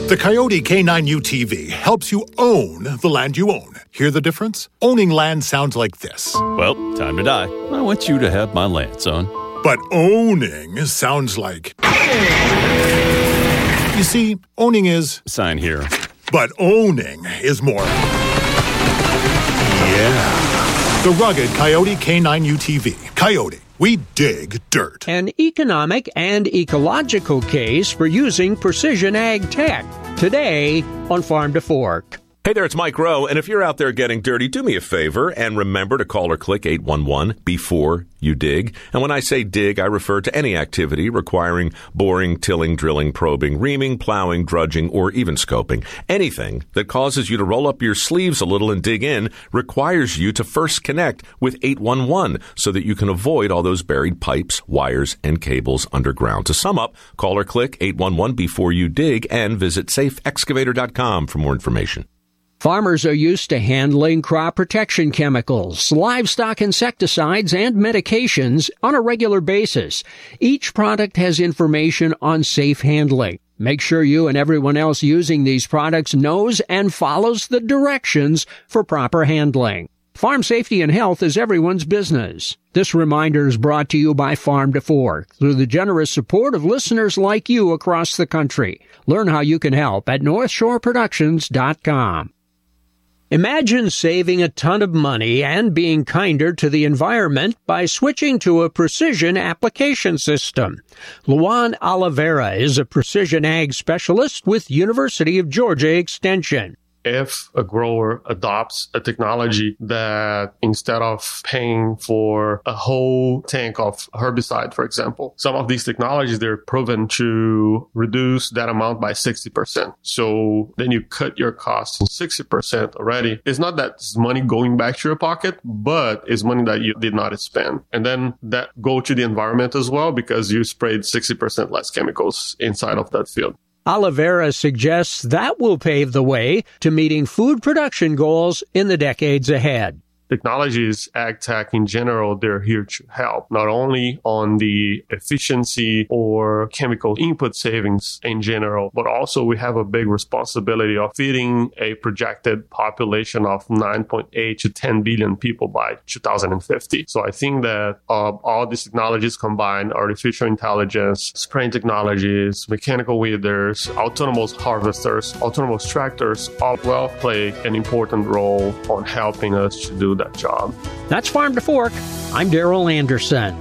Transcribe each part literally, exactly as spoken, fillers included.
The Coyote K nine U T V helps you own the land you own. Hear the difference? Owning land sounds like this. Well, time to die. I want you to have my land, son. But owning sounds like... You see, owning is... Sign here. But owning is more... Yeah. The rugged Coyote K nine U T V. Coyote. We dig dirt. An economic and ecological case for using precision ag tech. Today on Farm to Fork. Hey there, it's Mike Rowe, and if you're out there getting dirty, do me a favor and remember to call or click eight one one before you dig. And when I say dig, I refer to any activity requiring boring, tilling, drilling, probing, reaming, plowing, drudging, or even scoping. Anything that causes you to roll up your sleeves a little and dig in requires you to first connect with eight one one so that you can avoid all those buried pipes, wires, and cables underground. To sum up, call or click eight one one before you dig and visit safe excavator dot com for more information. Farmers are used to handling crop protection chemicals, livestock insecticides, and medications on a regular basis. Each product has information on safe handling. Make sure you and everyone else using these products knows and follows the directions for proper handling. Farm safety and health is everyone's business. This reminder is brought to you by Farm to Fork through the generous support of listeners like you across the country. Learn how you can help at north shore productions dot com. Imagine saving a ton of money and being kinder to the environment by switching to a precision application system. Luan Oliveira is a precision ag specialist with University of Georgia Extension. If a grower adopts a technology that instead of paying for a whole tank of herbicide, for example, some of these technologies, they're proven to reduce that amount by sixty percent. So then you cut your costs in sixty percent already. It's not that it's money going back to your pocket, but it's money that you did not spend. And then that go to the environment as well because you sprayed sixty percent less chemicals inside of that field. Oliveira suggests that will pave the way to meeting food production goals in the decades ahead. Technologies, ag tech in general, they're here to help, not only on the efficiency or chemical input savings in general, but also we have a big responsibility of feeding a projected population of nine point eight to ten billion people by two thousand fifty. So I think that uh, all these technologies combined, artificial intelligence, spraying technologies, mechanical weeders, autonomous harvesters, autonomous tractors, all well play an important role on helping us to do that. that job. That's Farm to Fork. I'm Daryl Anderson.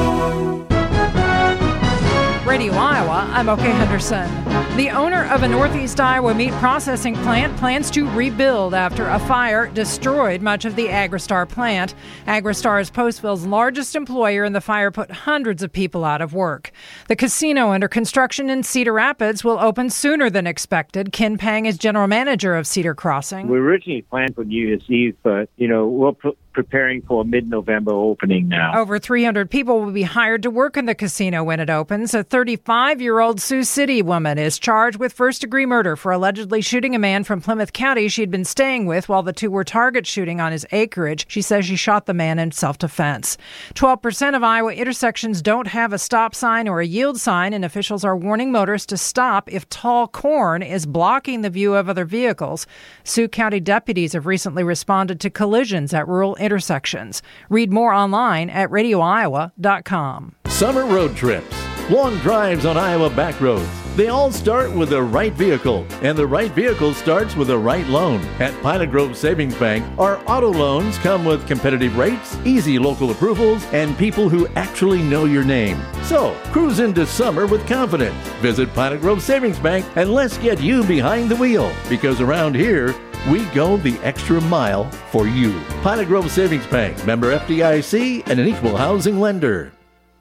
Radio Iowa, I'm Oke Henderson. The owner of a Northeast Iowa meat processing plant plans to rebuild after a fire destroyed much of the Agristar plant. Agristar is Postville's largest employer, and the fire put hundreds of people out of work. The casino under construction in Cedar Rapids will open sooner than expected. Ken Pang is general manager of Cedar Crossing. We originally planned for New Year's Eve, but, you know, we'll put preparing for a mid-November opening now. Over three hundred people will be hired to work in the casino when it opens. A thirty-five-year-old Sioux City woman is charged with first-degree murder for allegedly shooting a man from Plymouth County she'd been staying with while the two were target shooting on his acreage. She says she shot the man in self-defense. twelve percent of Iowa intersections don't have a stop sign or a yield sign, and officials are warning motorists to stop if tall corn is blocking the view of other vehicles. Sioux County deputies have recently responded to collisions at rural intersections. Read more online at radio iowa dot com. Summer road trips, long drives on Iowa back roads. They all start with the right vehicle, and the right vehicle starts with the right loan. At Pilot Grove Savings Bank, our auto loans come with competitive rates, easy local approvals, and people who actually know your name. So, cruise into summer with confidence. Visit Pilot Grove Savings Bank and let's get you behind the wheel, because around here, we go the extra mile for you. Pilot Grove Savings Bank, member F D I C, and an equal housing lender.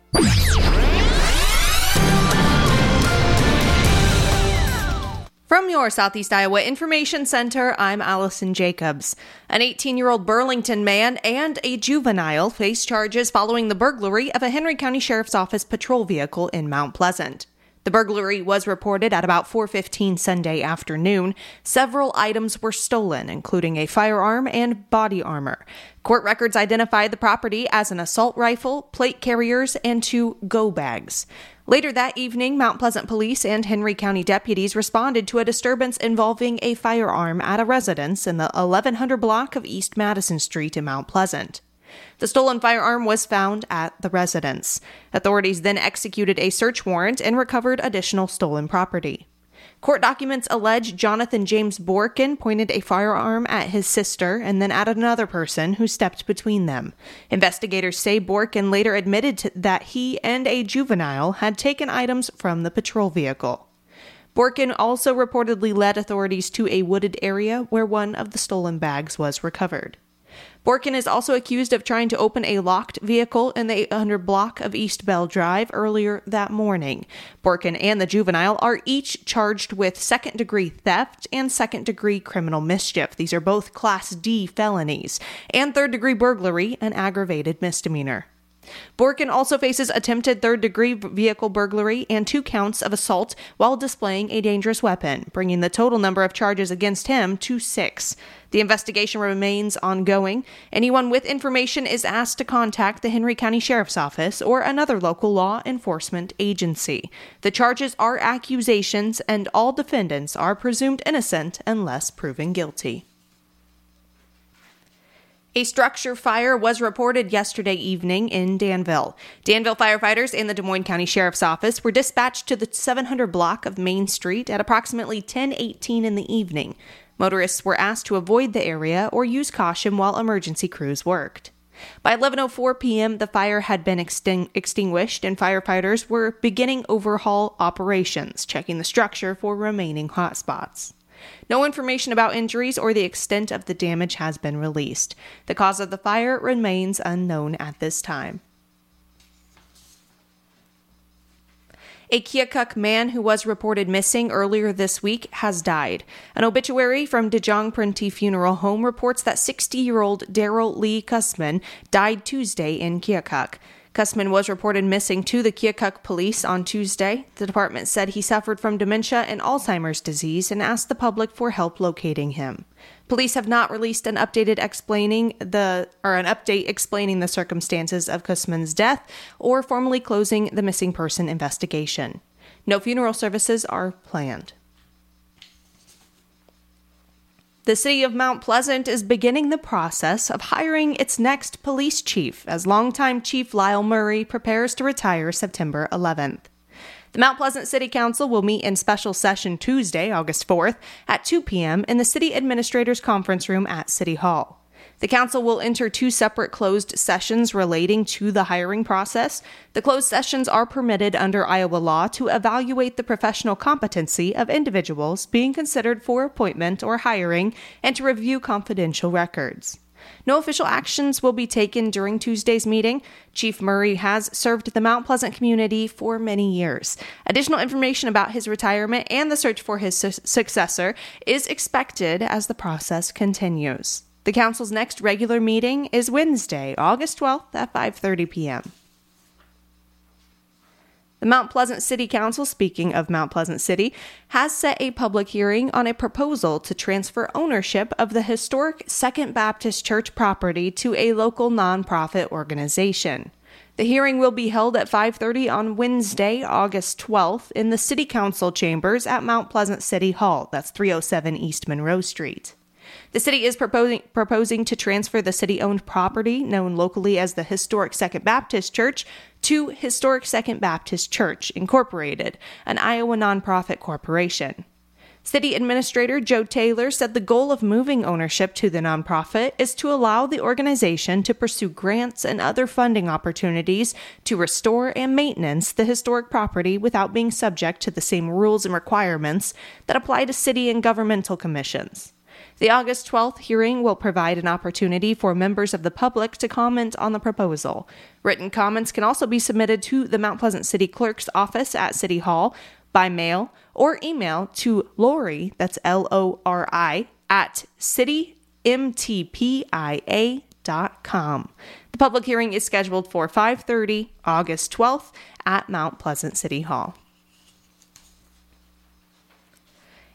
From your Southeast Iowa Information Center, I'm Allison Jacobs. An eighteen-year-old Burlington man and a juvenile face charges following the burglary of a Henry County Sheriff's Office patrol vehicle in Mount Pleasant. The burglary was reported at about four fifteen Sunday afternoon. Several items were stolen, including a firearm and body armor. Court records identified the property as an assault rifle, plate carriers, and two go bags. Later that evening, Mount Pleasant police and Henry County deputies responded to a disturbance involving a firearm at a residence in the eleven hundred block of East Madison Street in Mount Pleasant. The stolen firearm was found at the residence. Authorities then executed a search warrant and recovered additional stolen property. Court documents allege Jonathan James Borkin pointed a firearm at his sister and then at another person who stepped between them. Investigators say Borkin later admitted to, that he and a juvenile had taken items from the patrol vehicle. Borkin also reportedly led authorities to a wooded area where one of the stolen bags was recovered. Borkin is also accused of trying to open a locked vehicle in the eight hundred block of East Bell Drive earlier that morning. Borkin and the juvenile are each charged with second-degree theft and second-degree criminal mischief. These are both Class D felonies, and third-degree burglary, an aggravated misdemeanor. Borkin also faces attempted third-degree vehicle burglary and two counts of assault while displaying a dangerous weapon, bringing the total number of charges against him to six. The investigation remains ongoing. Anyone with information is asked to contact the Henry County Sheriff's Office or another local law enforcement agency. The charges are accusations, and all defendants are presumed innocent unless proven guilty. A structure fire was reported yesterday evening in Danville. Danville firefighters and the Des Moines County Sheriff's Office were dispatched to the seven hundred block of Main Street at approximately ten eighteen in the evening. Motorists were asked to avoid the area or use caution while emergency crews worked. By eleven oh four p.m., the fire had been extin- extinguished and firefighters were beginning overhaul operations, checking the structure for remaining hotspots. No information about injuries or the extent of the damage has been released. The cause of the fire remains unknown at this time. A Keokuk man who was reported missing earlier this week has died. An obituary from DeJong Prenti Funeral Home reports that sixty-year-old Daryl Lee Cussman died Tuesday in Keokuk. Cussman was reported missing to the Keokuk police on Tuesday. The department said he suffered from dementia and Alzheimer's disease and asked the public for help locating him. Police have not released an updated explaining the or an update explaining the circumstances of Cussman's death or formally closing the missing person investigation. No funeral services are planned. The city of Mount Pleasant is beginning the process of hiring its next police chief as longtime Chief Lyle Murray prepares to retire September eleventh. The Mount Pleasant City Council will meet in special session Tuesday, August fourth, at two p.m. in the City Administrator's Conference Room at City Hall. The council will enter two separate closed sessions relating to the hiring process. The closed sessions are permitted under Iowa law to evaluate the professional competency of individuals being considered for appointment or hiring and to review confidential records. No official actions will be taken during Tuesday's meeting. Chief Murray has served the Mount Pleasant community for many years. Additional information about his retirement and the search for his su- successor is expected as the process continues. The council's next regular meeting is Wednesday, August twelfth at five thirty p.m. The Mount Pleasant City Council, speaking of Mount Pleasant City, has set a public hearing on a proposal to transfer ownership of the historic Second Baptist Church property to a local nonprofit organization. The hearing will be held at five thirty on Wednesday, August twelfth, in the City Council chambers at Mount Pleasant City Hall. That's three oh seven East Monroe Street. The city is proposing proposing to transfer the city-owned property, known locally as the Historic Second Baptist Church, to Historic Second Baptist Church, Incorporated, an Iowa nonprofit corporation. City Administrator Joe Taylor said the goal of moving ownership to the nonprofit is to allow the organization to pursue grants and other funding opportunities to restore and maintenance the historic property without being subject to the same rules and requirements that apply to city and governmental commissions. The August twelfth hearing will provide an opportunity for members of the public to comment on the proposal. Written comments can also be submitted to the Mount Pleasant City Clerk's office at City Hall, by mail, or email to Lori, that's L O R I, at city m t p i a dot com. The public hearing is scheduled for five thirty, August twelfth, at Mount Pleasant City Hall.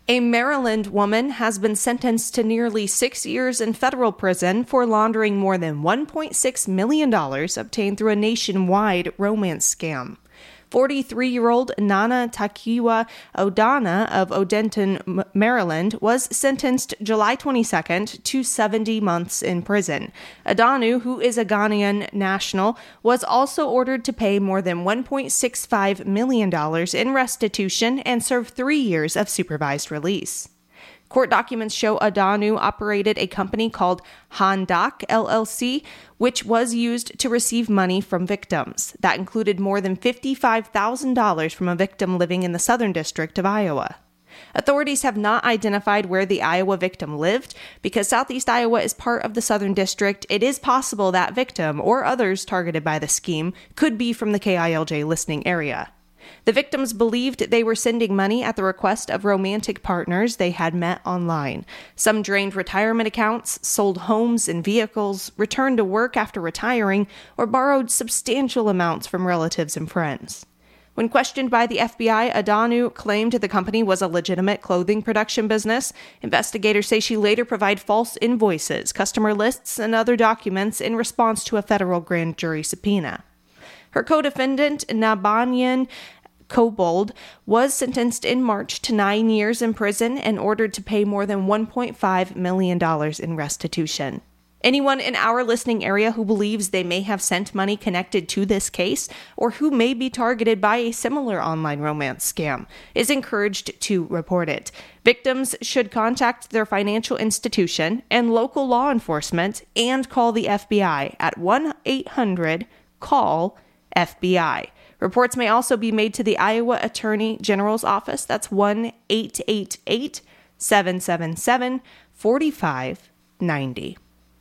A Maryland woman has been sentenced to nearly six years in federal prison for laundering more than one point six million dollars obtained through a nationwide romance scam. forty-three-year-old Nana Takiwa Odana of Odenton, Maryland, was sentenced July twenty-second to seventy months in prison. Adanu, who is a Ghanaian national, was also ordered to pay more than one point six five million dollars in restitution and serve three years of supervised release. Court documents show Adanu operated a company called Handak L L C, which was used to receive money from victims. That included more than fifty-five thousand dollars from a victim living in the Southern District of Iowa. Authorities have not identified where the Iowa victim lived. Because Southeast Iowa is part of the Southern District, it is possible that victim or others targeted by the scheme could be from the K I L J listening area. The victims believed they were sending money at the request of romantic partners they had met online. Some drained retirement accounts, sold homes and vehicles, returned to work after retiring, or borrowed substantial amounts from relatives and friends. When questioned by the F B I, Adanu claimed the company was a legitimate clothing production business. Investigators say she later provided false invoices, customer lists, and other documents in response to a federal grand jury subpoena. Her co-defendant, Nabanyan Kobold, was sentenced in March to nine years in prison and ordered to pay more than one point five million dollars in restitution. Anyone in our listening area who believes they may have sent money connected to this case or who may be targeted by a similar online romance scam is encouraged to report it. Victims should contact their financial institution and local law enforcement and call the F B I at one eight hundred call F B I. Reports may also be made to the Iowa Attorney General's office. That's one eight eight eight, seven seven seven, four five nine zero.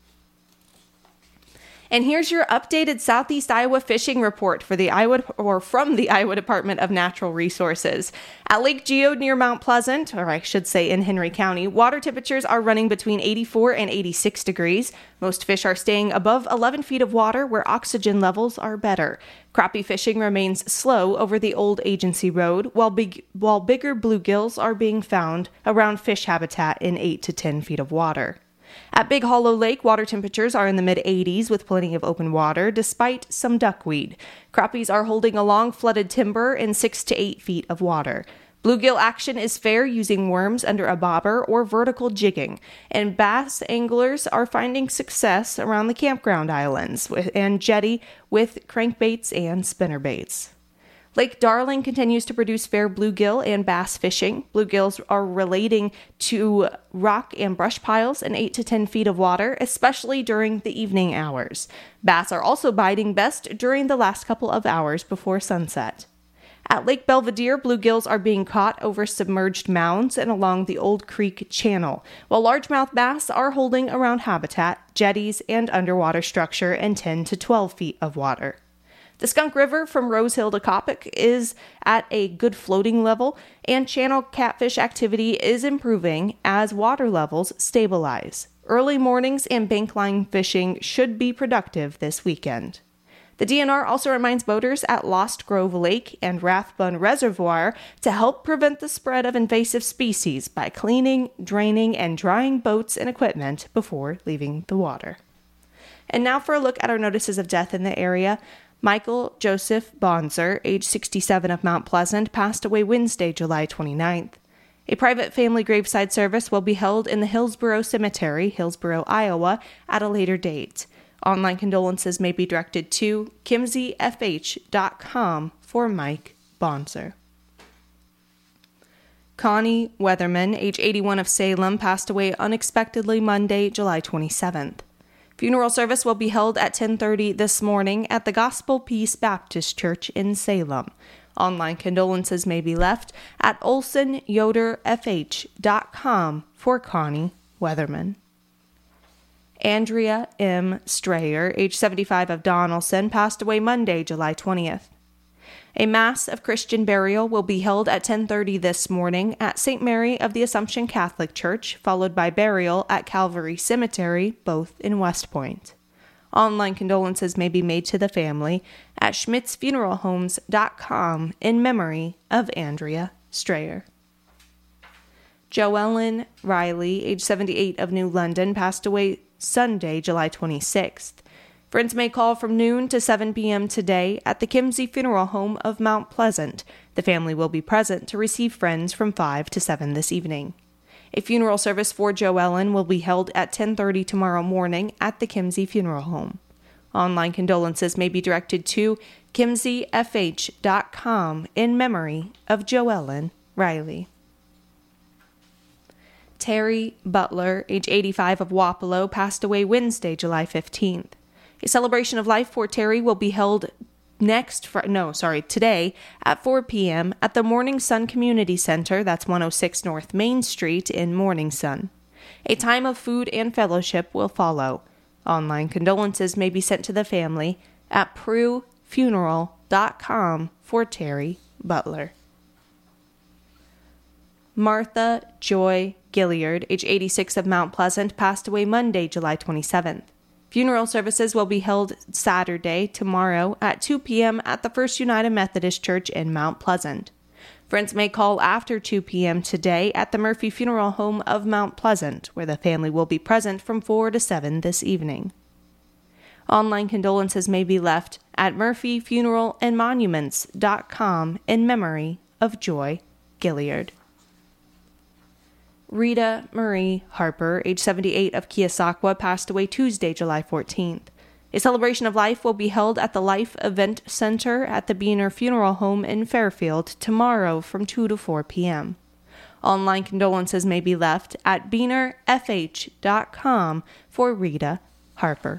And here's your updated Southeast Iowa fishing report for the Iowa or from the Iowa Department of Natural Resources. At Lake Geode near Mount Pleasant, or I should say in Henry County, water temperatures are running between eighty-four and eighty-six degrees. Most fish are staying above eleven feet of water where oxygen levels are better. Crappie fishing remains slow over the old agency road, while big while bigger bluegills are being found around fish habitat in eight to ten feet of water. At Big Hollow Lake, water temperatures are in the mid-eighties with plenty of open water, despite some duckweed. Crappies are holding along flooded timber in six to eight feet of water. Bluegill action is fair using worms under a bobber or vertical jigging, and bass anglers are finding success around the campground islands and jetty with crankbaits and spinnerbaits. Lake Darling continues to produce fair bluegill and bass fishing. Bluegills are relating to rock and brush piles in eight to ten feet of water, especially during the evening hours. Bass are also biting best during the last couple of hours before sunset. At Lake Belvedere, bluegills are being caught over submerged mounds and along the Old Creek Channel, while largemouth bass are holding around habitat, jetties, and underwater structure in ten to twelve feet of water. The Skunk River from Rose Hill to Coppock is at a good floating level, and channel catfish activity is improving as water levels stabilize. Early mornings and bankline fishing should be productive this weekend. The D N R also reminds boaters at Lost Grove Lake and Rathbun Reservoir to help prevent the spread of invasive species by cleaning, draining, and drying boats and equipment before leaving the water. And now for a look at our notices of death in the area. Michael Joseph Bonser, age sixty-seven of Mount Pleasant, passed away Wednesday, July twenty-ninth. A private family graveside service will be held in the Hillsboro Cemetery, Hillsboro, Iowa, at a later date. Online condolences may be directed to kimsey f h dot com for Mike Bonser. Connie Weatherman, age eighty-one of Salem, passed away unexpectedly Monday, July twenty-seventh. Funeral service will be held at ten thirty this morning at the Gospel Peace Baptist Church in Salem. Online condolences may be left at olson yoder f h dot com for Connie Weatherman. Andrea M. Strayer, age seventy-five of Donaldson, passed away Monday, July twentieth. A Mass of Christian burial will be held at ten thirty this morning at Saint Mary of the Assumption Catholic Church, followed by burial at Calvary Cemetery, both in West Point. Online condolences may be made to the family at schmitz funeral homes dot com in memory of Andrea Strayer. Joellen Riley, age seventy-eight, of New London, passed away Sunday, July twenty-sixth. Friends may call from noon to seven p.m. today at the Kimsey Funeral Home of Mount Pleasant. The family will be present to receive friends from five to seven this evening. A funeral service for Joellen will be held at ten thirty tomorrow morning at the Kimsey Funeral Home. Online condolences may be directed to kimsey f h dot com in memory of Joellen Riley. Terry Butler, age eighty-five, of Wapello, passed away Wednesday, July fifteenth. A celebration of life for Terry will be held next, fr- no, sorry, today at four p.m. at the Morning Sun Community Center, that's one oh six North Main Street in Morning Sun. A time of food and fellowship will follow. Online condolences may be sent to the family at prue funeral dot com for Terry Butler. Martha Joy Gilliard, age eighty-six, of Mount Pleasant, passed away Monday, July twenty-seventh. Funeral services will be held Saturday, tomorrow, at two p.m. at the First United Methodist Church in Mount Pleasant. Friends may call after two p.m. today at the Murphy Funeral Home of Mount Pleasant, where the family will be present from four to seven this evening. Online condolences may be left at murphy funeral and monuments dot com in memory of Joy Gilliard. Rita Marie Harper, age seventy-eight, of Keosauqua, passed away Tuesday, July fourteenth. A celebration of life will be held at the Life Event Center at the Beener Funeral Home in Fairfield tomorrow from two to four p.m. Online condolences may be left at beener f h dot com for Rita Harper.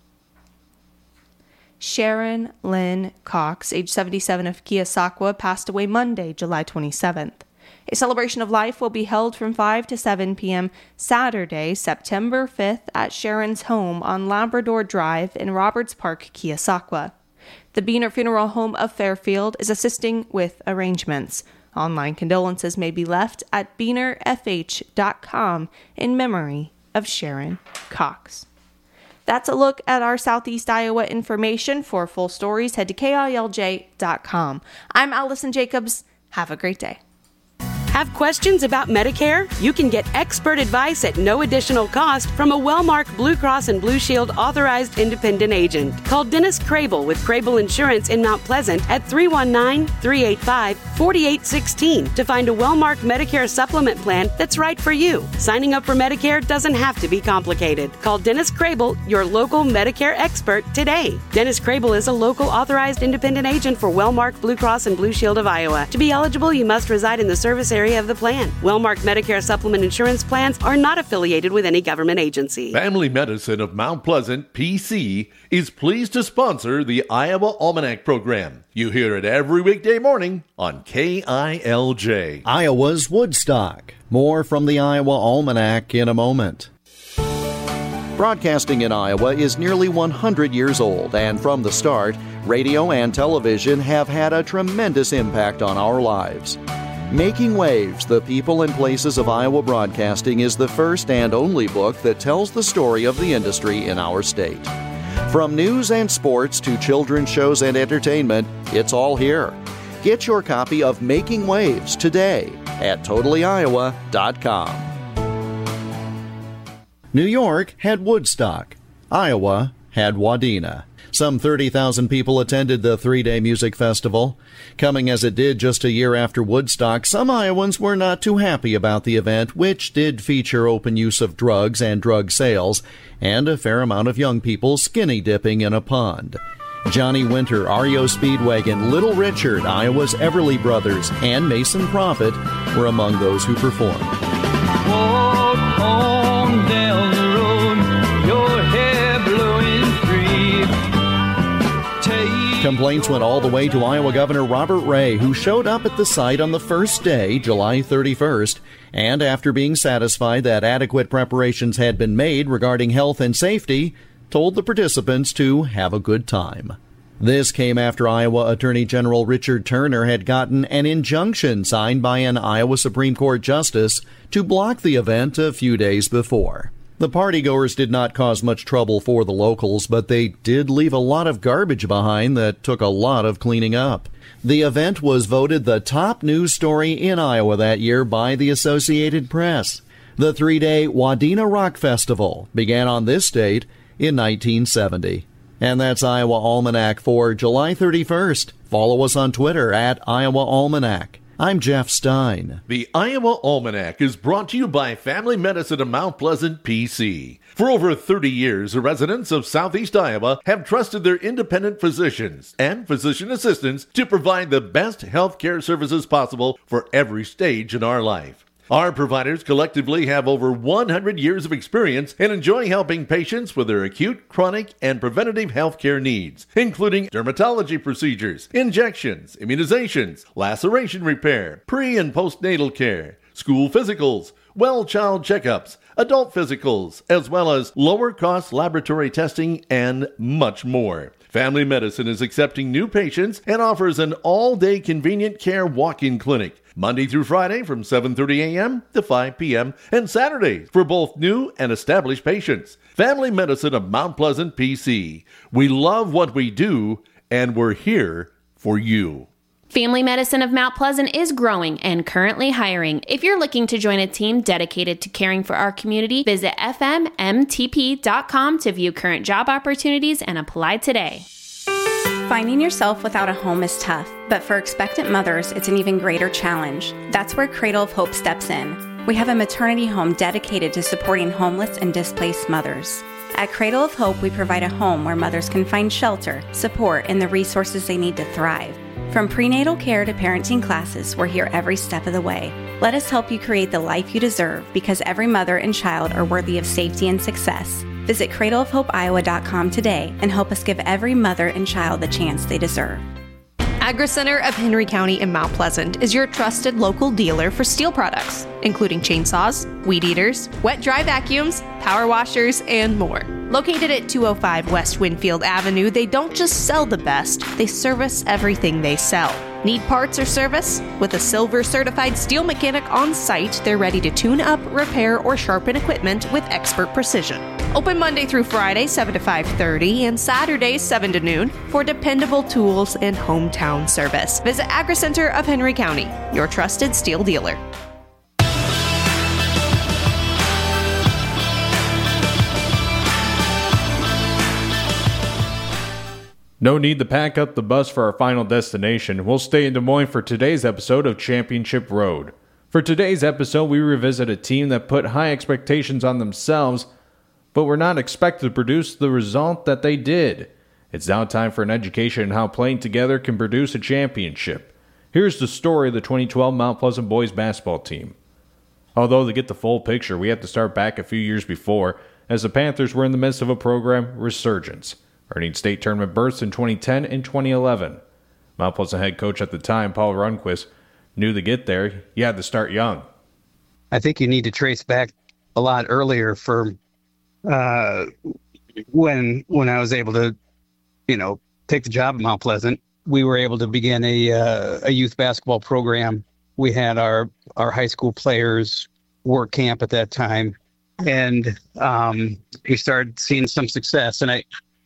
Sharon Lynn Cox, age seventy-seven, of Keosauqua, passed away Monday, July twenty-seventh. A celebration of life will be held from five to seven p.m. Saturday, September fifth at Sharon's home on Labrador Drive in Roberts Park, Keosauqua. The Beener Funeral Home of Fairfield is assisting with arrangements. Online condolences may be left at beener f h dot com in memory of Sharon Cox. That's a look at our Southeast Iowa information. For full stories, head to K I L J dot com. I'm Allison Jacobs. Have a great day. Have questions about Medicare? You can get expert advice at no additional cost from a well-marked Blue Cross and Blue Shield authorized independent agent. Call Dennis Crable with Crable Insurance in Mount Pleasant at three one nine, three eight five, four eight one six to find a well-marked Medicare supplement plan that's right for you. Signing up for Medicare doesn't have to be complicated. Call Dennis Crable, your local Medicare expert, today. Dennis Crable is a local authorized independent agent for well-marked Blue Cross and Blue Shield of Iowa. To be eligible, you must reside in the service area of the plan. Well-marked Medicare supplement insurance plans are not affiliated with any government agency. Family Medicine of Mount Pleasant, P C, is pleased to sponsor the Iowa Almanac program. You hear it every weekday morning on K I L J. Iowa's Woodstock. More from the Iowa Almanac in a moment. Broadcasting in Iowa is nearly one hundred years old, and from the start, radio and television have had a tremendous impact on our lives. Making Waves, The People and Places of Iowa Broadcasting is the first and only book that tells the story of the industry in our state. From news and sports to children's shows and entertainment, it's all here. Get your copy of Making Waves today at totally iowa dot com. New York had Woodstock. Iowa had Wadena. Some thirty thousand people attended the three-day music festival. Coming as it did just a year after Woodstock, some Iowans were not too happy about the event, which did feature open use of drugs and drug sales, and a fair amount of young people skinny dipping in a pond. Johnny Winter, R E O Speedwagon, Little Richard, Iowa's Everly Brothers, and Mason Prophet were among those who performed. Walk on down the road, your hair blowing free. Take Complaints went all the way to Iowa Governor Robert Ray, who showed up at the site on the first day, July thirty-first, and after being satisfied that adequate preparations had been made regarding health and safety, told the participants to have a good time. This came after Iowa Attorney General Richard Turner had gotten an injunction signed by an Iowa Supreme Court justice to block the event a few days before. The partygoers did not cause much trouble for the locals, but they did leave a lot of garbage behind that took a lot of cleaning up. The event was voted the top news story in Iowa that year by the Associated Press. The three-day Wadena Rock Festival began on this date in nineteen seventy. And that's Iowa Almanac for July thirty-first. Follow us on Twitter at Iowa Almanac. I'm Jeff Stein. The Iowa Almanac is brought to you by Family Medicine of Mount Pleasant, P C. For over thirty years, the residents of Southeast Iowa have trusted their independent physicians and physician assistants to provide the best health care services possible for every stage in our life. Our providers collectively have over one hundred years of experience and enjoy helping patients with their acute, chronic, and preventative health care needs, including dermatology procedures, injections, immunizations, laceration repair, pre- and postnatal care, school physicals, well child checkups, adult physicals, as well as lower-cost laboratory testing, and much more. Family Medicine is accepting new patients and offers an all-day convenient care walk-in clinic, Monday through Friday from seven thirty a.m. to five p.m. and Saturdays for both new and established patients. Family Medicine of Mount Pleasant, P C. We love what we do, and we're here for you. Family Medicine of Mount Pleasant is growing and currently hiring. If you're looking to join a team dedicated to caring for our community, visit f m m t p dot com to view current job opportunities and apply today. Finding yourself without a home is tough, but for expectant mothers, it's an even greater challenge. That's where Cradle of Hope steps in. We have a maternity home dedicated to supporting homeless and displaced mothers. At Cradle of Hope, we provide a home where mothers can find shelter, support, and the resources they need to thrive. From prenatal care to parenting classes, we're here every step of the way. Let us help you create the life you deserve, because every mother and child are worthy of safety and success. Visit cradle of hope iowa dot com today and help us give every mother and child the chance they deserve. Agri-Center of Henry County in Mount Pleasant is your trusted local dealer for steel products, including chainsaws, weed eaters, wet-dry vacuums, power washers, and more. Located at two oh five West Winfield Avenue, they don't just sell the best, they service everything they sell. Need parts or service? With a Silver certified steel mechanic on site, they're ready to tune up, repair, or sharpen equipment with expert precision. Open Monday through Friday, seven to five thirty, and Saturdays, seven to noon, for dependable tools and hometown service. Visit Agri-Center of Henry County, your trusted steel dealer. No need to pack up the bus for our final destination. We'll stay in Des Moines for today's episode of Championship Road. For today's episode, we revisit a team that put high expectations on themselves, but were not expected to produce the result that they did. It's now time for an education in how playing together can produce a championship. Here's the story of the twenty twelve Mount Pleasant boys basketball team. Although to get the full picture, we have to start back a few years before, as the Panthers were in the midst of a program resurgence, earning state tournament berths in twenty ten and twenty eleven. Mount Pleasant head coach at the time, Paul Rundquist, knew to get there, you had to start young. I think you need to trace back a lot earlier for uh, when when I was able to, you know, take the job at Mount Pleasant. We were able to begin a uh, a youth basketball program. We had our our high school players work camp at that time, and um, we started seeing some success. And I.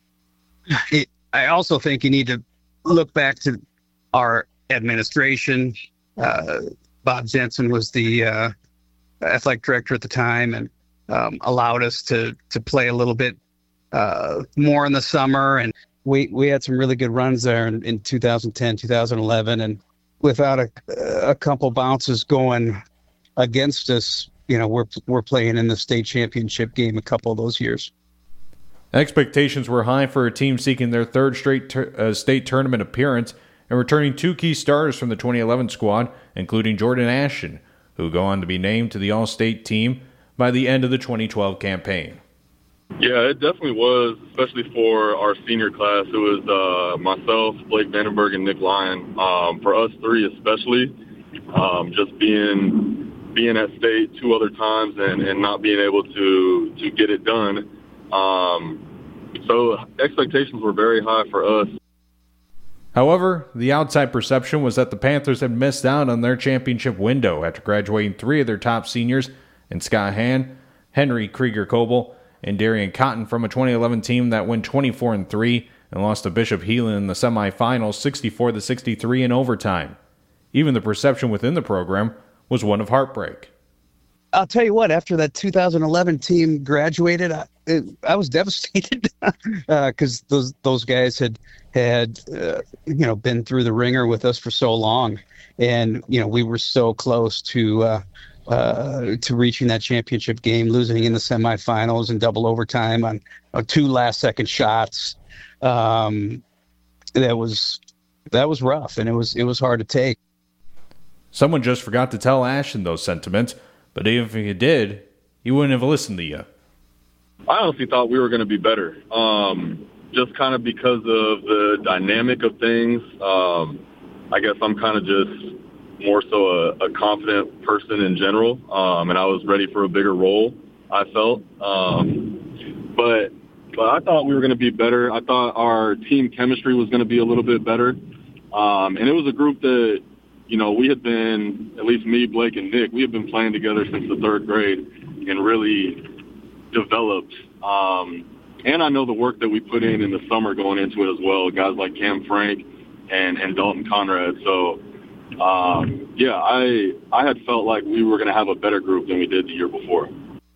It, I also think you need to look back to our administration. Uh, Bob Jensen was the uh, athletic director at the time, and um, allowed us to to play a little bit uh, more in the summer. And we, we had some really good runs there in, in two thousand ten, two thousand eleven. And without a, a couple bounces going against us, you know, we're we're playing in the state championship game a couple of those years. Expectations were high for a team seeking their third straight ter- uh, state tournament appearance and returning two key starters from the twenty eleven squad, including Jordan Ashton, who would go on to be named to the All-State team by the end of the twenty twelve campaign. Yeah, it definitely was, especially for our senior class. It was uh, myself, Blake Vandenberg, and Nick Lyon. Um, for us three especially, um, just being being at state two other times and, and not being able to, to get it done. Um, so expectations were very high for us. However, the outside perception was that the Panthers had missed out on their championship window after graduating three of their top seniors in Scott Hand, Henry Krieger-Coble, and Darian Cotton from a twenty eleven team that went twenty-four and three and lost to Bishop Heelan in the semifinals sixty-four to sixty-three in overtime. Even the perception within the program was one of heartbreak. I'll tell you what, after that two thousand eleven team graduated, I, it, I was devastated because uh, those those guys had had uh, you know been through the ringer with us for so long, and you know we were so close to uh, uh, to reaching that championship game, losing in the semifinals and double overtime on, on two last second shots. Um, that was that was rough, and it was it was hard to take. Someone just forgot to tell Ashton those sentiments, but even if he did, he wouldn't have listened to you. I honestly thought we were going to be better, um, just kind of because of the dynamic of things. Um, I guess I'm kind of just more so a, a confident person in general, um, and I was ready for a bigger role, I felt. Um, but, but I thought we were going to be better. I thought our team chemistry was going to be a little bit better. Um, and it was a group that, you know, we had been, at least me, Blake, and Nick, we had been playing together since the third grade and really developed. Um, and I know the work that we put in in the summer going into it as well, guys like Cam Frank and, and Dalton Conrad. So, um, yeah, I I had felt like we were going to have a better group than we did the year before.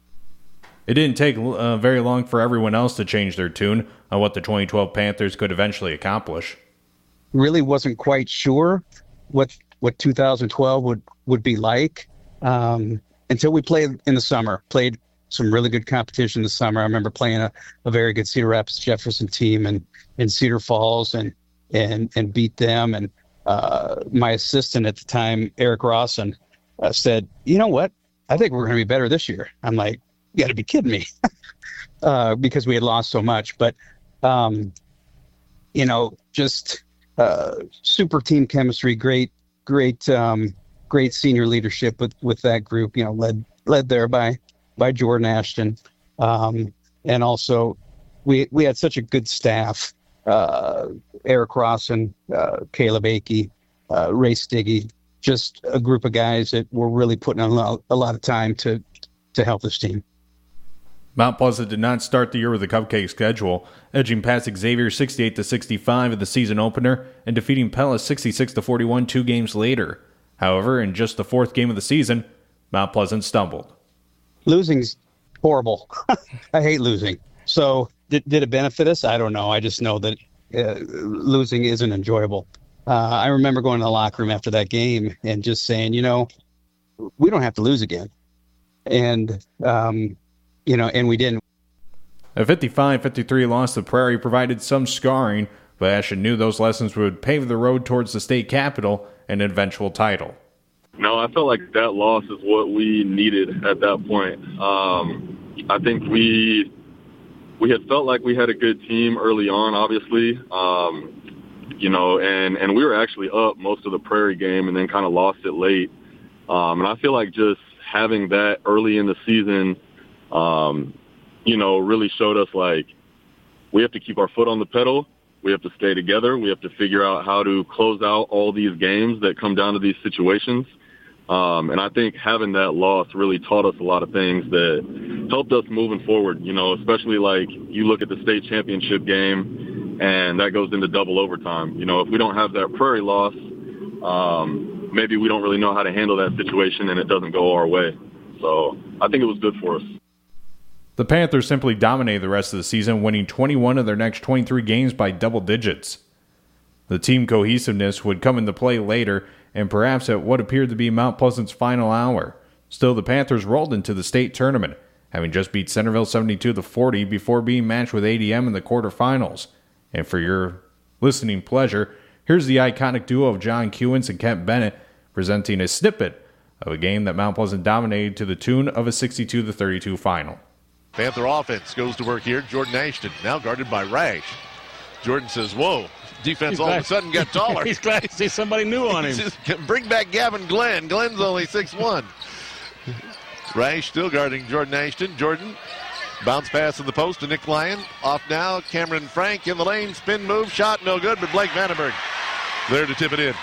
It didn't take uh, very long for everyone else to change their tune on what the twenty twelve Panthers could eventually accomplish. Really wasn't quite sure what what two thousand twelve would, would be like um, until we played in the summer, played some really good competition this summer. I remember playing a, a very good Cedar Rapids Jefferson team and in Cedar Falls and, and, and beat them. And uh, my assistant at the time, Eric Rawson, uh, said, you know what? I think we're going to be better this year. I'm like, you got to be kidding me uh, because we had lost so much. But, um, you know, just uh, super team chemistry, great, Great, um, great senior leadership with, with that group. You know, led led there by by Jordan Ashton, um, and also we we had such a good staff. Uh, Eric Rawson, uh, Caleb Akey, uh, Ray Stiggy, just a group of guys that were really putting in a lot, a lot of time to to help this team. Mount Pleasant did not start the year with a cupcake schedule, edging past Xavier sixty-eight to sixty-five in the season opener and defeating Pella sixty-six to forty-one two games later. However, in just the fourth game of the season, Mount Pleasant stumbled. Losing's horrible. I hate losing. So did, did it benefit us? I don't know. I just know that uh, losing isn't enjoyable. Uh, I remember going to the locker room after that game and just saying, you know, we don't have to lose again. And, um, you know, and we didn't. A fifty-five fifty-three loss to Prairie provided some scarring, but Ashton knew those lessons would pave the road towards the state capital and an eventual title. No, I felt like that loss is what we needed at that point. Um, I think we we had felt like we had a good team early on, obviously, um, you know, and, and we were actually up most of the Prairie game and then kind of lost it late. Um, and I feel like just having that early in the season, um, you know, really showed us like we have to keep our foot on the pedal. We have to stay together. We have to figure out how to close out all these games that come down to these situations. Um, and I think having that loss really taught us a lot of things that helped us moving forward, you know, especially like you look at the state championship game and that goes into double overtime. You know, if we don't have that Prairie loss, um, maybe we don't really know how to handle that situation and it doesn't go our way. So I think it was good for us. The Panthers simply dominated the rest of the season, winning twenty-one of their next twenty-three games by double digits. The team cohesiveness would come into play later, and perhaps at what appeared to be Mount Pleasant's final hour. Still, the Panthers rolled into the state tournament, having just beat Centerville seventy-two to forty before being matched with A D M in the quarterfinals. And for your listening pleasure, here's the iconic duo of John Kewins and Kent Bennett presenting a snippet of a game that Mount Pleasant dominated to the tune of a sixty-two to thirty-two final. Panther offense goes to work here. Jordan Ashton now guarded by Rash. Jordan says, whoa. Defense He's all glad. of a sudden got taller. He's glad to see somebody new on him. Just, bring back Gavin Glenn. Glenn's only six one. Rash still guarding Jordan Ashton. Jordan, bounce pass in the post to Nick Lyon. Off now, Cameron Frank in the lane. Spin move, shot, no good, but Blake Vandenberg there to tip it in.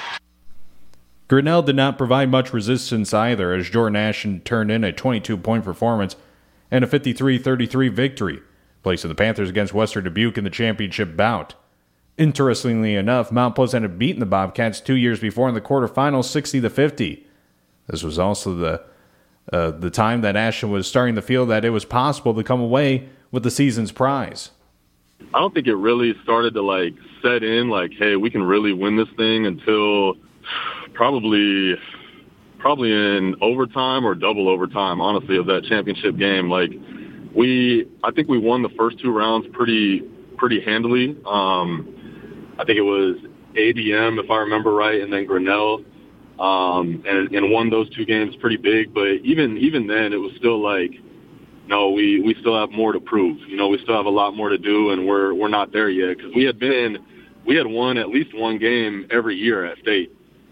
Grinnell did not provide much resistance either as Jordan Ashton turned in a twenty-two point performance and a fifty-three thirty-three victory, placing the Panthers against Western Dubuque in the championship bout. Interestingly enough, Mount Pleasant had beaten the Bobcats two years before in the quarterfinals sixty to fifty. This was also the uh, the time that Ashton was starting to feel that it was possible to come away with the season's prize. I don't think it really started to, like, set in, like, hey, we can really win this thing until probably probably in overtime or double overtime, honestly, of that championship game. Like, we, I think we won the first two rounds pretty pretty handily. Um, I think it was A D M, if I remember right, and then Grinnell, um, and, and won those two games pretty big. But even even then, it was still like, no, we, we still have more to prove. You know, we still have a lot more to do, and we're we're not there yet, because we had been we had won at least one game every year at state.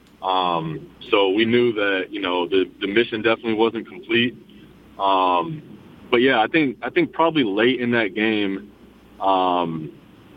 Um, so we knew that, you know, the the mission definitely wasn't complete. Um, but yeah, I think I think probably late in that game, um,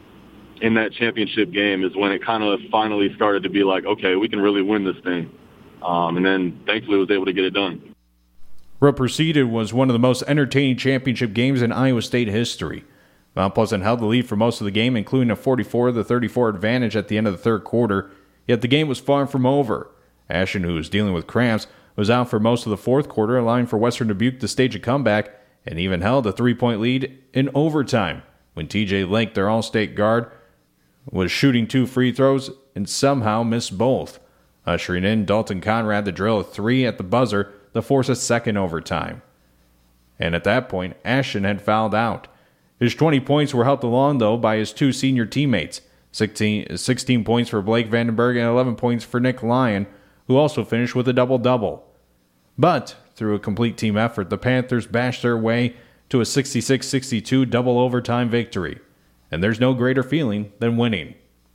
in that championship game, is when it kind of finally started to be like, okay, we can really win this thing. Um, and then thankfully was able to get it done. What preceded was one of the most entertaining championship games in Iowa State history. Mount Pleasant held the lead for most of the game, including a forty-four to thirty-four advantage at the end of the third quarter, yet the game was far from over. Ashton, who was dealing with cramps, was out for most of the fourth quarter, allowing for Western Dubuque to stage a comeback, and even held a three-point lead in overtime when T J Lake, their All-State guard, was shooting two free throws and somehow missed both, ushering in Dalton Conrad to drill a three at the buzzer to force a second overtime. And at that point, Ashton had fouled out. His twenty points were helped along, though, by his two senior teammates, sixteen, sixteen points for Blake Vandenberg and eleven points for Nick Lyon, who also finished with a double-double. But, through a complete team effort, the Panthers bashed their way to a sixty-six sixty-two double overtime victory. And there's no greater feeling than winning.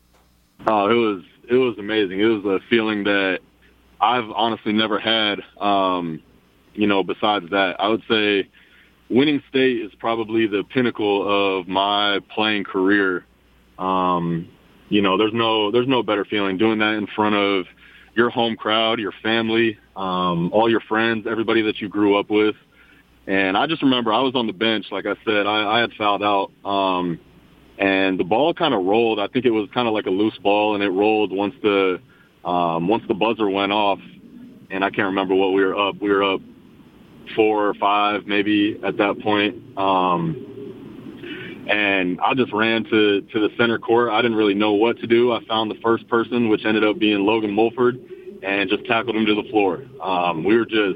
Oh, it was it was amazing. It was a feeling that I've honestly never had, um, you know, besides that. I would say winning state is probably the pinnacle of my playing career. Um, you know, there's no there's no better feeling doing that in front of your home crowd, your family, um, all your friends, everybody that you grew up with. And I just remember I was on the bench, like I said, I, I had fouled out, um, and the ball kind of rolled. I think it was kind of like a loose ball, and it rolled once the um, once the buzzer went off. And I can't remember what we were up. We were up four or five maybe at that point. Um, and I just ran to, to the center court. I didn't really know what to do. I found the first person, which ended up being Logan Mulford, and just tackled him to the floor. Um, we were just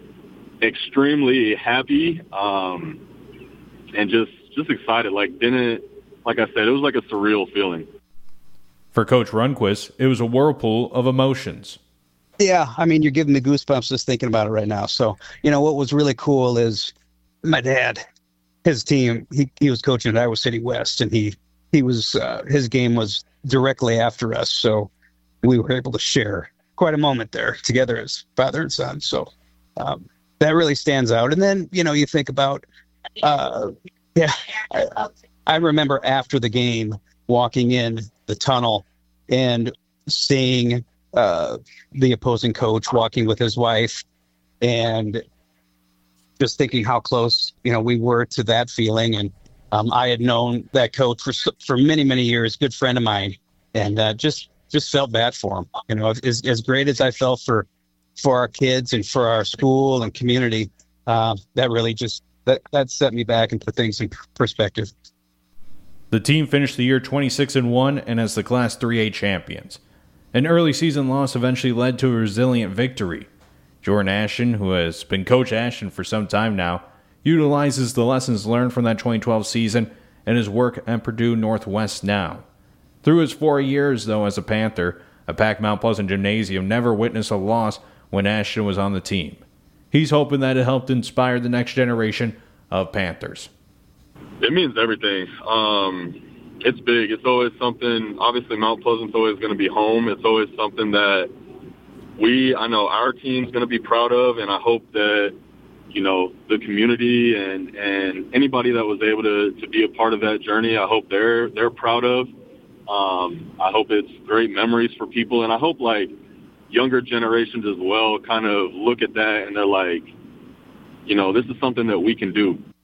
extremely happy um, and just just excited. Like, didn't like I said, it was like a surreal feeling. For Coach Runquist, it was a whirlpool of emotions. Yeah, I mean, you're giving me goosebumps just thinking about it right now. So, you know, what was really cool is my dad, his team, he, he was coaching at Iowa City West, and he, he was, uh, his game was directly after us. So we were able to share quite a moment there together as father and son. So um, that really stands out. And then, you know, you think about, uh, yeah, I, I remember after the game walking in the tunnel and seeing uh, the opposing coach walking with his wife, and just thinking how close, you know, we were to that feeling. And um, I had known that coach for for many, many years, good friend of mine, and uh, just just felt bad for him. You know, as as great as I felt for for our kids and for our school and community, uh, that really just that that set me back and put things in perspective. The team finished the year twenty-six and one and as the Class three A champions. An early season loss eventually led to a resilient victory. Jordan Ashton, who has been Coach Ashton for some time now, utilizes the lessons learned from that twenty twelve season in his work at Purdue Northwest now. Through his four years, though, as a Panther, a packed Mount Pleasant gymnasium never witnessed a loss when Ashton was on the team. He's hoping that it helped inspire the next generation of Panthers. It means everything. Um, it's big. It's always something, obviously Mount Pleasant's always going to be home. It's always something that we, I know our team's going to be proud of, and I hope that, you know, the community and, and anybody that was able to, to be a part of that journey, I hope they're, they're proud of. Um, I hope it's great memories for people, and I hope, like, younger generations as well kind of look at that and they're like, you know, this is something that we can do.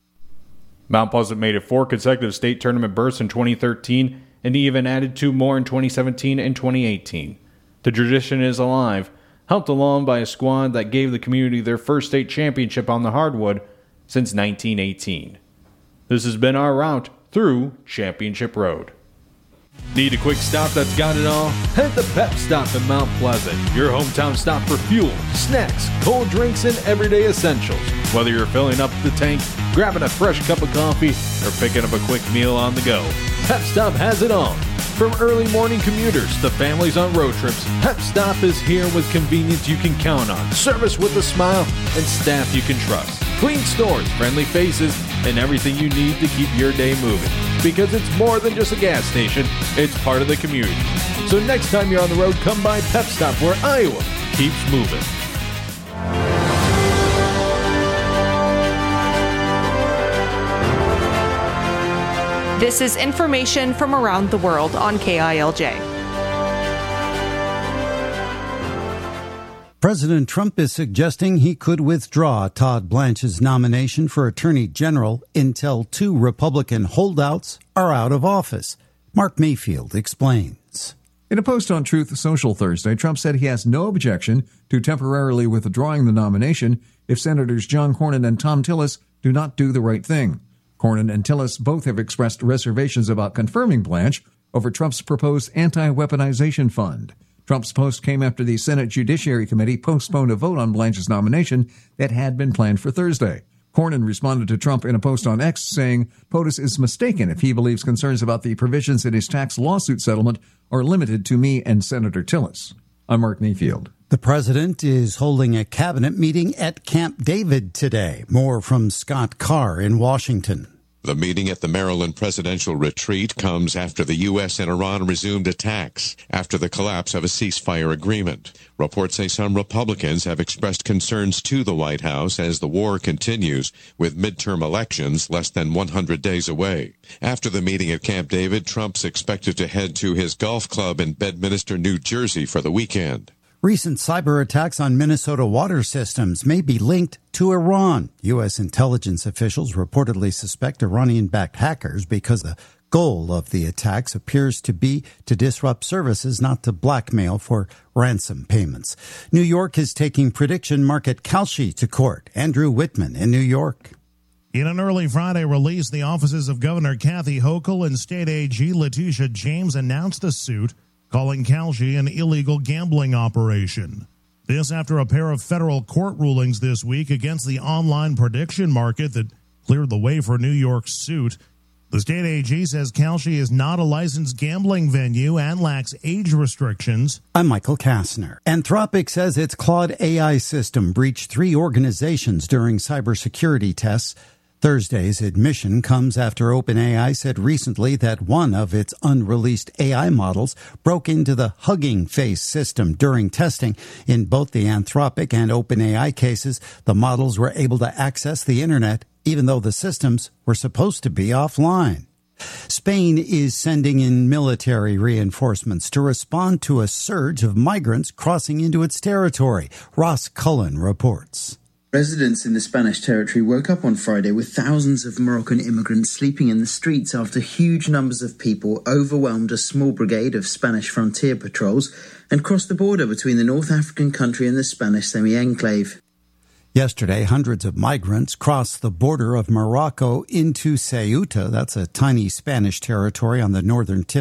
Mount Pleasant made it four consecutive state tournament berths in twenty thirteen and even added two more in twenty seventeen and twenty eighteen. The tradition is alive, helped along by a squad that gave the community their first state championship on the hardwood since nineteen eighteen. This has been our route through Championship Road. Need a quick stop that's got it all? Head to Pep Stop in Mount Pleasant, your hometown stop for fuel, snacks, cold drinks, and everyday essentials. Whether you're filling up the tank, grabbing a fresh cup of coffee, or picking up a quick meal on the go, Pep Stop has it all. From early morning commuters to families on road trips, Pep Stop is here with convenience you can count on, service with a smile, and staff you can trust. Clean stores, friendly faces, and everything you need to keep your day moving. Because it's more than just a gas station, it's part of the community. So next time you're on the road, come by Pep Stop, where Iowa keeps moving. This is information from around the world on K I L J. President Trump is suggesting he could withdraw Todd Blanche's nomination for Attorney General until two Republican holdouts are out of office. Mark Mayfield explains. In a post on Truth Social Thursday, Trump said he has no objection to temporarily withdrawing the nomination if Senators John Cornyn and Thom Tillis do not do the right thing. Cornyn and Tillis both have expressed reservations about confirming Blanche over Trump's proposed anti-weaponization fund. Trump's post came after the Senate Judiciary Committee postponed a vote on Blanche's nomination that had been planned for Thursday. Cornyn responded to Trump in a post on X saying POTUS is mistaken if he believes concerns about the provisions in his tax lawsuit settlement are limited to me and Senator Tillis. I'm Mark Mayfield. The president is holding a cabinet meeting at Camp David today. More from Scott Carr in Washington. The meeting at the Maryland presidential retreat comes after the U S and Iran resumed attacks after the collapse of a ceasefire agreement. Reports say some Republicans have expressed concerns to the White House as the war continues, with midterm elections less than one hundred days away. After the meeting at Camp David, Trump's expected to head to his golf club in Bedminster, New Jersey for the weekend. Recent cyber attacks on Minnesota water systems may be linked to Iran. U S intelligence officials reportedly suspect Iranian-backed hackers because the goal of the attacks appears to be to disrupt services, not to blackmail for ransom payments. New York is taking prediction market Kalshi to court. Andrew Whitman in New York. In an early Friday release, the offices of Governor Kathy Hochul and State A G Letitia James announced a suit calling Kalshi an illegal gambling operation. This after a pair of federal court rulings this week against the online prediction market that cleared the way for New York's suit. The state A G says Kalshi is not a licensed gambling venue and lacks age restrictions. I'm Michael Kastner. Anthropic says its Claude A I system breached three organizations during cybersecurity tests. Thursday's admission comes after OpenAI said recently that one of its unreleased A I models broke into the Hugging Face system during testing. In both the Anthropic and OpenAI cases, the models were able to access the internet even though the systems were supposed to be offline. Spain is sending in military reinforcements to respond to a surge of migrants crossing into its territory. Ross Cullen reports. Residents in the Spanish territory woke up on Friday with thousands of Moroccan immigrants sleeping in the streets after huge numbers of people overwhelmed a small brigade of Spanish frontier patrols and crossed the border between the North African country and the Spanish semi-enclave. Yesterday, hundreds of migrants crossed the border of Morocco into Ceuta. That's a tiny Spanish territory on the northern tip